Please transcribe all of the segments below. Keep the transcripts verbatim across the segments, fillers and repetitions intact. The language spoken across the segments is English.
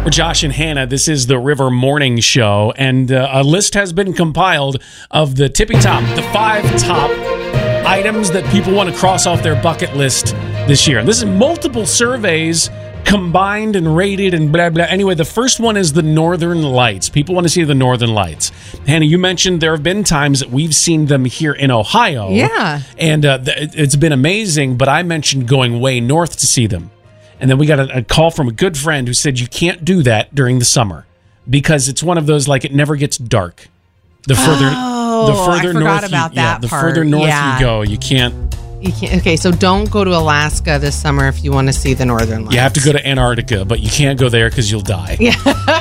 We're Josh and Hannah. This is the River Morning Show, and uh, a list has been compiled of the tippy top, the five top items that people want to cross off their bucket list this year. And this is multiple surveys combined and rated and blah, blah. Anyway, the first one is the Northern Lights. People want to see the Northern Lights. Hannah, you mentioned there have been times that we've seen them here in Ohio. Yeah. And uh, th- it's been amazing, but I mentioned going way north to see them. And then we got a, a call from a good friend who said you can't do that during the summer because it's one of those, like, it never gets dark. The further, oh, the further I forgot north about you, that yeah, the part. further north yeah. you go, you can't. You can't. Okay, so don't go to Alaska this summer if you want to see the Northern Lights. You have to go to Antarctica, but you can't go there because you'll die. Yeah.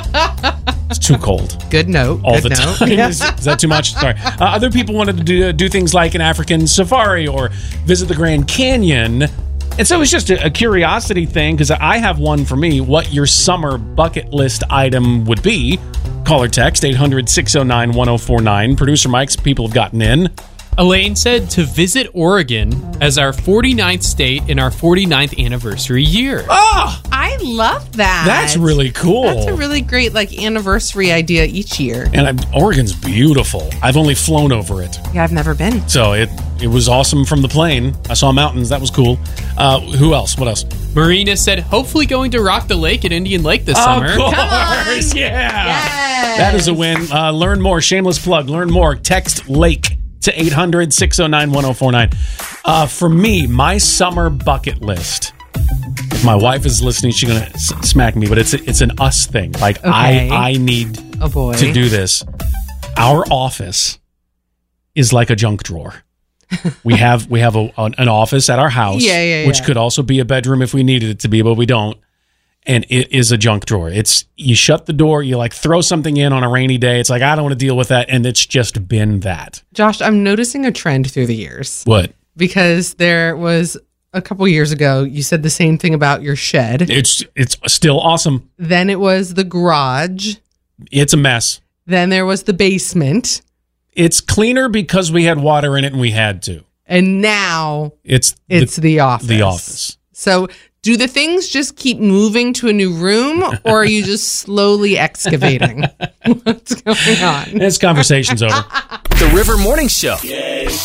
It's too cold. Good note. All good the note. time. Is, is that too much? Sorry. Uh, other people wanted to do, do things like an African safari or visit the Grand Canyon. And so it's just a, a curiosity thing because I have one for me, what your summer bucket list item would be. Call or text eight hundred, six oh nine, one oh four nine. Producer Mike's people have gotten in. Elaine said to visit Oregon as our forty-ninth state in our forty-ninth anniversary year. Oh, I love that. that's really cool. That's a really great like anniversary idea each year. And I'm, Oregon's beautiful. I've only flown over it. Yeah, I've never been. So it it was awesome from the plane. I saw mountains. That was cool. Uh, who else? What else? Marina said hopefully going to Rock the Lake at Indian Lake this summer. Of course. Yeah. Yes. That is a win. Uh, learn more. Shameless plug. Learn more. Text Lake to eight hundred, six oh nine, one oh four nine. Uh, for me, my summer bucket list. If my wife is listening, she's going to s- smack me, but it's a, it's an us thing. Like, Okay. I, I need Oh boy. to do this. Our office is like a junk drawer. We have we have a, an, an office at our house, Yeah, yeah, which yeah. could also be a bedroom if we needed it to be, but we don't. And it is a junk drawer. It's you shut the door, you like throw something in on a rainy day. It's like, I don't want to deal with that. And it's just been that. Josh, I'm noticing a trend through the years What? because there was a couple years ago, you said the same thing about your shed. It's it's still awesome. Then it was the garage. It's a mess. Then there was the basement. It's cleaner because we had water in it and we had to. And now It's it's the, the office. the office. So do the things just keep moving to a new room or are you just slowly excavating? What's going on? This conversation's over. The River Morning Show.